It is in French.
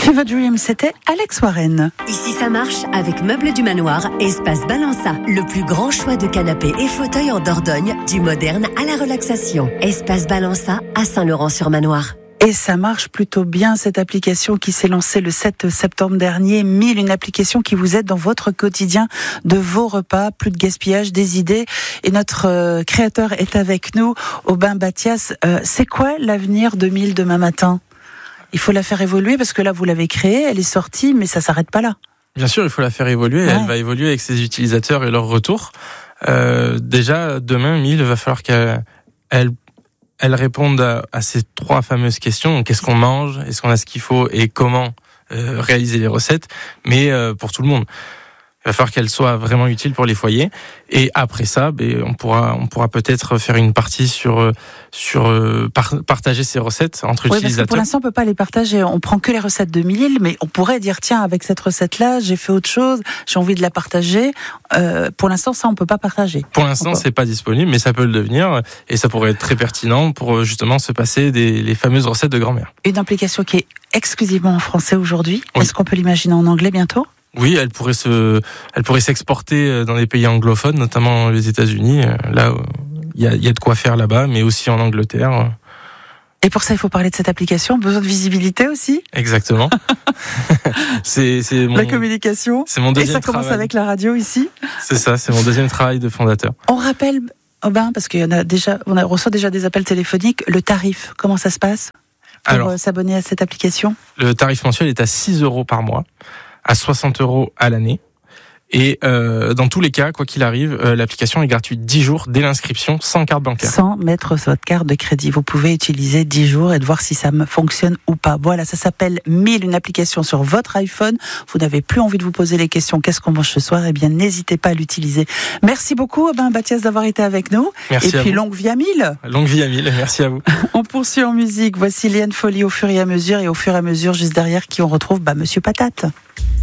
Fever Dream, c'était Alex Warren. Ici ça marche avec Meubles du Manoir, Espace Balança. Le plus grand choix de canapés et fauteuils en Dordogne, du moderne à la relaxation. Espace Balança à Saint-Laurent-sur-Manoir. Et ça marche plutôt bien, cette application qui s'est lancée le 7 septembre dernier. 1000, une application qui vous aide dans votre quotidien de vos repas, plus de gaspillage, des idées. Et notre créateur est avec nous, Aubin Bathias. C'est quoi l'avenir de 1000 demain matin ? Il faut la faire évoluer parce que là, vous l'avez créée, elle est sortie, mais ça s'arrête pas là. Bien sûr, il faut la faire évoluer. Ouais. Elle va évoluer avec ses utilisateurs et leurs retours. Déjà, demain, 1000, il va falloir qu'elle réponde à ces 3 fameuses questions. Qu'est-ce qu'on mange ? Est-ce qu'on a ce qu'il faut ? Et comment réaliser les recettes ? Mais pour tout le monde. Il va falloir qu'elle soit vraiment utile pour les foyers. Et après ça, on pourra peut-être faire une partie sur partager ces recettes entre utilisateurs. Parce que pour l'instant, on peut pas les partager. On prend que les recettes de 1000, mais on pourrait dire, tiens, avec cette recette-là, j'ai fait autre chose, j'ai envie de la partager. Pour l'instant, ça, on peut pas partager. Pour l'instant, c'est pas disponible, mais ça peut le devenir. Et ça pourrait être très pertinent pour justement se passer les fameuses recettes de grand-mère. Une application qui est exclusivement en français aujourd'hui. Oui. Est-ce qu'on peut l'imaginer en anglais bientôt ? Oui, elle pourrait s'exporter dans les pays anglophones, notamment les États-Unis. Là, il y a de quoi faire là-bas, mais aussi en Angleterre. Et pour ça, il faut parler de cette application. Besoin de visibilité aussi. Exactement. c'est la communication. C'est mon deuxième travail. Et ça commence avec la radio ici. C'est ça, c'est mon deuxième travail de fondateur. On rappelle, Aubin, parce qu'on reçoit déjà des appels téléphoniques, le tarif. Comment ça se passe pour s'abonner à cette application ? Le tarif mensuel est à 6 € par mois, à 60 € à l'année. Et dans tous les cas, quoi qu'il arrive, l'application est gratuite 10 jours dès l'inscription, sans carte bancaire. Sans mettre votre carte de crédit. Vous pouvez utiliser 10 jours et de voir si ça fonctionne ou pas. Voilà, ça s'appelle 1000, une application sur votre iPhone. Vous n'avez plus envie de vous poser les questions, qu'est-ce qu'on mange ce soir ? Eh bien, n'hésitez pas à l'utiliser. Merci beaucoup, Aubin Bathias, d'avoir été avec nous. Merci. Et puis, longue vie à 1000. Longue vie à 1000, merci à vous. On poursuit en musique. Voici Liane Folly au fur et à mesure. Et au fur et à mesure, juste derrière, qui on retrouve Monsieur Patate.